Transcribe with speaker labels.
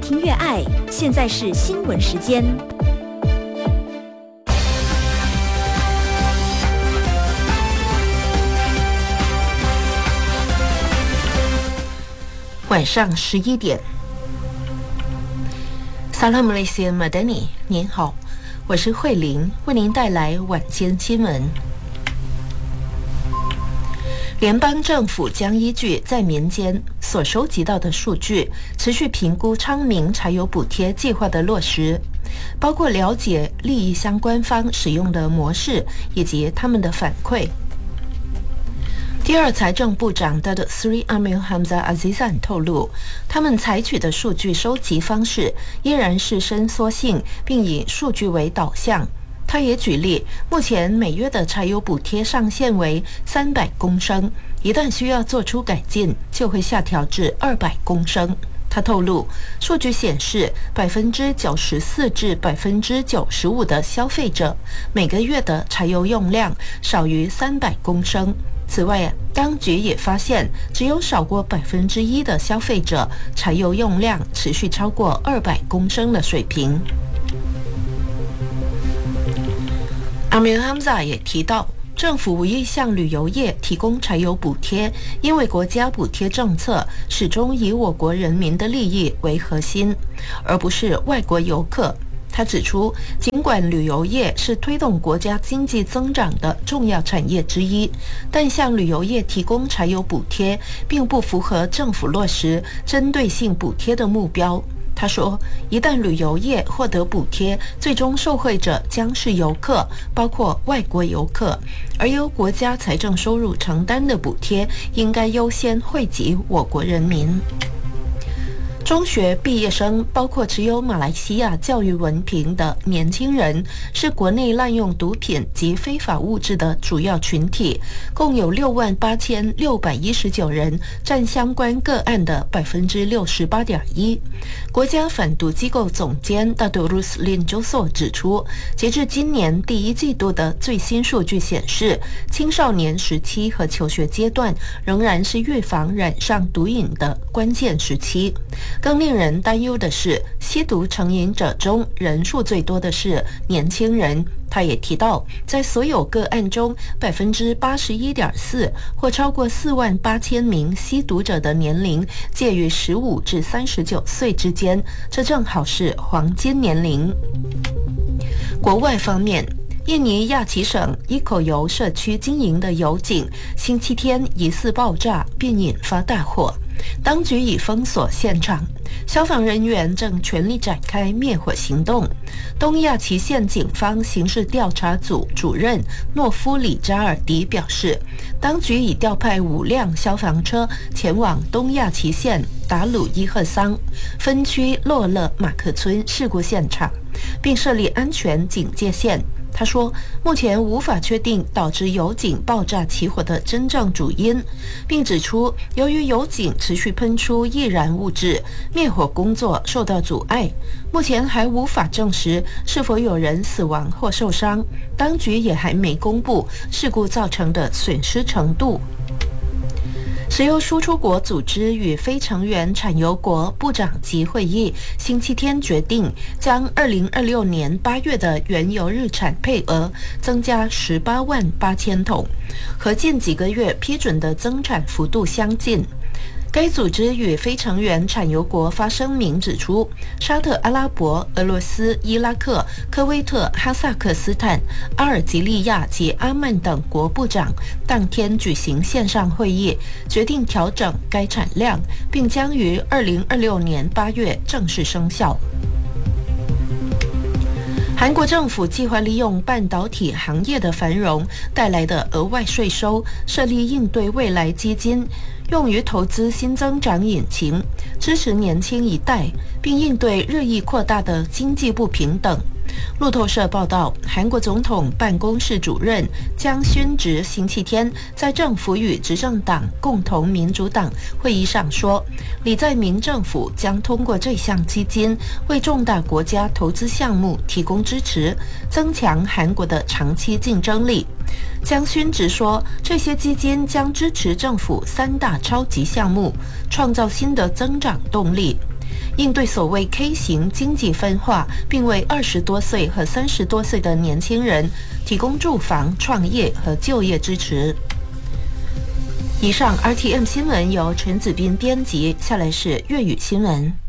Speaker 1: 听越爱，现在是新闻时间。
Speaker 2: 晚上11点。Salam Malaysia Madani， 您好，我是慧玲，为您带来晚间新闻。联邦政府将依据在民间所收集到的数据，持续评估昌明柴油补贴计划的落实，包括了解利益相关方使用的模式以及他们的反馈。第二财政部长Datuk Seri Amir Hamzah Azizan 透露，他们采取的数据收集方式依然是伸缩性，并以数据为导向。他也举例，目前每月的柴油补贴上限为300公升，一旦需要做出改进，就会下调至200公升。他透露，数据显示94%至95%的消费者每个月的柴油用量少于300公升。此外，当局也发现，只有少过1%的消费者柴油用量持续超过200公升的水平。Amir Hamzah 也提到，政府无意向旅游业提供柴油补贴，因为国家补贴政策始终以我国人民的利益为核心，而不是外国游客。他指出，尽管旅游业是推动国家经济增长的重要产业之一，但向旅游业提供柴油补贴并不符合政府落实针对性补贴的目标。他说，一旦旅游业获得补贴，最终受惠者将是游客，包括外国游客，而由国家财政收入承担的补贴应该优先惠及我国人民。中学毕业生，包括持有马来西亚教育文凭的年轻人，是国内滥用毒品及非法物质的主要群体，共有68619人，占相关个案的68.1%。国家反毒机构总监Datuk Ruslin Joso 指出，截至今年第一季度的最新数据显示，青少年时期和求学阶段仍然是预防染上毒瘾的关键时期。更令人担忧的是，吸毒成瘾者中人数最多的是年轻人。他也提到，在所有个案中，81.4%或超过48000名吸毒者的年龄介于15至39岁之间，这正好是黄金年龄。国外方面，印尼亚齐省一口油社区经营的油井星期天疑似爆炸，并引发大火。当局已封锁现场，消防人员正全力展开灭火行动。东亚齐县警方刑事调查组主任诺夫里扎尔迪表示，当局已调派5辆消防车前往东亚齐县达鲁伊赫桑分区洛勒马克村事故现场，并设立安全警戒线。他说，目前无法确定导致油井爆炸起火的真正主因，并指出，由于油井持续喷出易燃物质，灭火工作受到阻碍，目前还无法证实是否有人死亡或受伤。当局也还没公布事故造成的损失程度。石油输出国组织与非成员产油国部长级会议星期天决定，将2026年8月的原油日产配额增加188000桶，和近几个月批准的增产幅度相近。该组织与非成员产油国发声明指出，沙特阿拉伯、俄罗斯、伊拉克、科威特、哈萨克斯坦、阿尔及利亚及阿曼等国部长当天举行线上会议，决定调整该产量，并将于2026年8月正式生效。韩国政府计划利用半导体行业的繁荣带来的额外税收，设立应对未来基金，用于投资新增长引擎，支持年轻一代，并应对日益扩大的经济不平等。路透社报道，韩国总统办公室主任姜勋植星期天在政府与执政党共同民主党会议上说，李在明政府将通过这项基金为重大国家投资项目提供支持，增强韩国的长期竞争力。姜勋植说，这些基金将支持政府3大超级项目，创造新的增长动力。 应对所谓 K 型经济分化，并为20多岁和30多岁的年轻人提供住房、创业和就业支持。以上 RTM 新闻由陈子斌编辑，下来是粤语新闻。